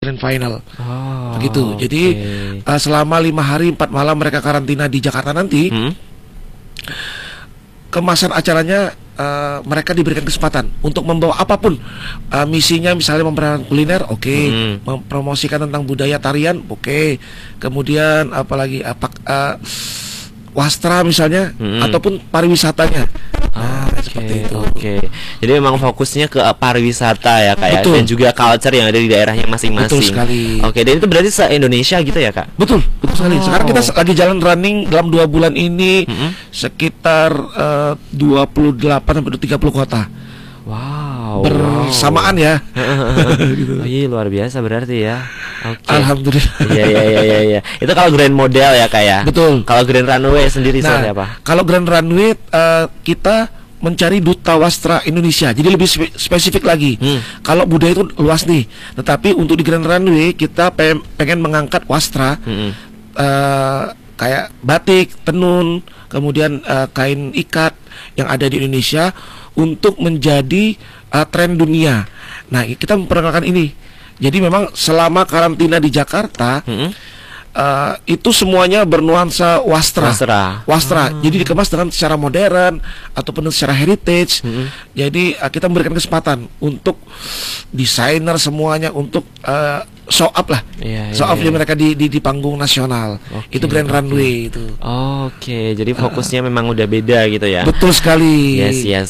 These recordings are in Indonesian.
Grand Final. Oh, Begitu. Jadi selama 5 hari 4 malam mereka karantina di Jakarta nanti. Kemasan acaranya mereka diberikan kesempatan untuk membawa apapun misinya, misalnya memperkenalkan kuliner, mempromosikan tentang budaya tarian, kemudian apalagi wastra misalnya, ataupun pariwisatanya. Seperti itu. Jadi memang fokusnya ke pariwisata ya Kak ya, Betul. dan juga culture yang ada di daerahnya masing-masing. Betul sekali. Dan itu berarti se-Indonesia gitu ya Kak? Betul sekali. Sekarang kita lagi jalan running dalam 2 bulan ini sekitar 28 sampai 30 kota. Wow. Bersamaan ya. Gitu. Luar biasa berarti ya. Alhamdulillah. Iya. Itu kalau Grand Model ya Kak ya. Betul. Kalau Grand Runway sendiri seperti apa? Kalau Grand Runway kita mencari duta wastra Indonesia. Jadi lebih spesifik lagi. Kalau budaya itu luas nih. Tetapi untuk di Grand Runway kita pengen mengangkat wastra kayak batik, tenun, kemudian kain ikat yang ada di Indonesia untuk menjadi tren dunia. Nah, kita memperkenalkan ini. Jadi memang selama karantina di Jakarta itu semuanya bernuansa wastra. Jadi dikemas dengan secara modern ataupun secara heritage. Jadi kita memberikan kesempatan untuk desainer semuanya untuk show up lah. Show up mereka di panggung nasional. Itu Grand Runway itu. Jadi fokusnya memang udah beda gitu ya. Betul sekali.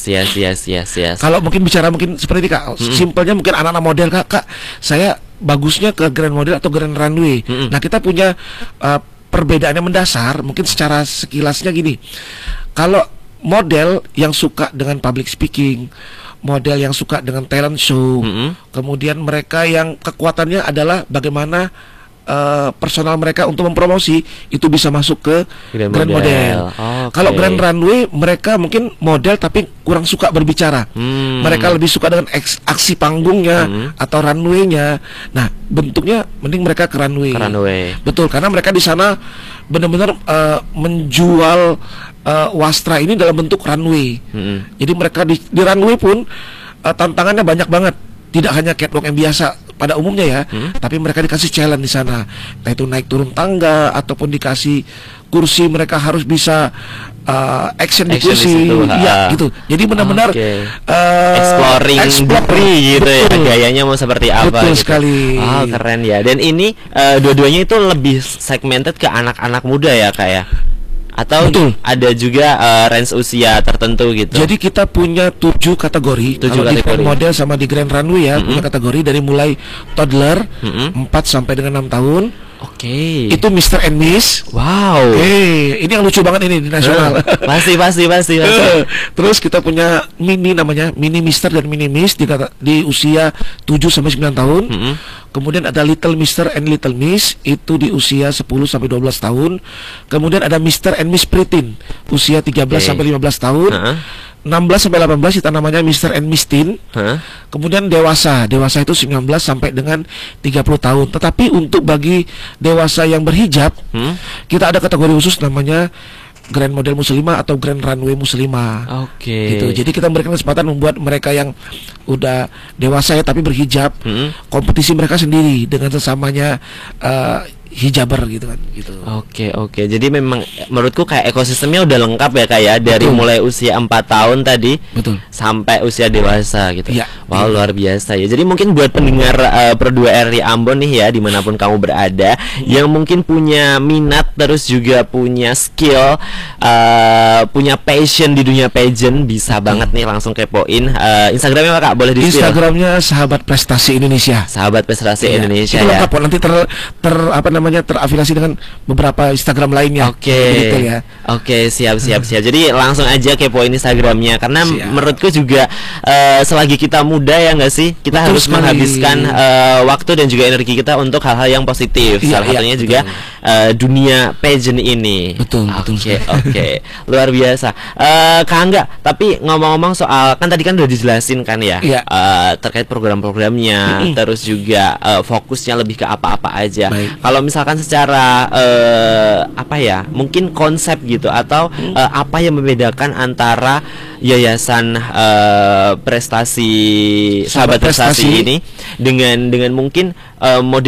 Yes. Kalau mungkin seperti ini Kak, simpelnya mungkin anak-anak model Kak, saya bagusnya ke Grand Model atau Grand Runway. Nah, kita punya perbedaan yang mendasar. Mungkin secara sekilasnya gini. Kalau model yang suka dengan public speaking, model yang suka dengan talent show, kemudian mereka yang kekuatannya adalah bagaimana personal mereka untuk mempromosi, itu bisa masuk ke Grand Model. Kalau Grand Runway mereka mungkin model tapi kurang suka berbicara. Mereka lebih suka dengan aksi panggungnya atau runway-nya. Nah, bentuknya mending mereka ke runway. Betul, karena mereka di sana benar-benar menjual wastra ini dalam bentuk runway. Jadi mereka di runway pun tantangannya banyak banget. Tidak hanya catwalk yang biasa pada umumnya ya, tapi mereka dikasih challenge di sana. Nah, itu naik turun tangga ataupun dikasih kursi, mereka harus bisa action di kursi, gitu. Jadi benar-benar exploring gitu ya, gayanya mau seperti apa. Betul gitu. sekali. Keren ya. Dan ini dua-duanya itu lebih segmented ke anak-anak muda ya Kak ya? Atau ada juga range usia tertentu gitu? Jadi kita punya 7 kategori. Kalau di Grand Model sama di Grand Runway ya, punya kategori dari mulai toddler 4 sampai dengan 6 tahun. Itu Mr. and Miss. Wow. Ini yang lucu banget ini di nasional. Pasti. Terus kita punya mini, namanya Mini Mister dan Mini Miss di usia 7 sampai 9 tahun. Kemudian ada Little Mister and Little Miss, itu di usia 10 sampai 12 tahun. Kemudian ada Mr. and Miss Preteen, usia 13 sampai 15 tahun. 16 sampai 18 kita namanya Mr. and Miss Teen. Kemudian dewasa itu 19 sampai dengan 30 tahun. Tetapi untuk bagi dewasa yang berhijab, kita ada kategori khusus namanya Grand Model Muslimah atau Grand Runway Muslimah. Gitu. Jadi kita memberikan kesempatan membuat mereka yang udah dewasa ya tapi berhijab, kompetisi mereka sendiri dengan sesamanya hijaber gitu kan gitu. Jadi memang menurutku kayak ekosistemnya udah lengkap ya Kak ya, dari mulai usia 4 tahun tadi sampai usia dewasa gitu. Wow, luar biasa ya. Jadi mungkin buat pendengar Pro 2 RRI Ambon nih ya, dimanapun kamu berada, yang mungkin punya minat terus juga punya skill, punya passion di dunia pageant, bisa banget nih langsung kepoin Instagramnya Kak, boleh di Instagramnya Sahabat Prestasi Indonesia. Sahabat Prestasi Indonesia itu lengkap, nanti terafiliasi dengan beberapa Instagram lainnya. Siap. Jadi langsung aja kepoin Instagramnya, karena menurutku juga selagi kita muda ya nggak sih, kita harus menghabiskan waktu dan juga energi kita untuk hal-hal yang positif. Salah satunya juga dunia pageant ini. Betul. Luar biasa. Kak Angga, tapi ngomong-ngomong soal, kan tadi kan udah dijelasin kan ya, terkait program-programnya, terus juga fokusnya lebih ke apa-apa aja. Kalau misalkan secara mungkin konsep gitu, atau apa yang membedakan antara yayasan prestasi Sahabat Prestasi ini dengan mungkin model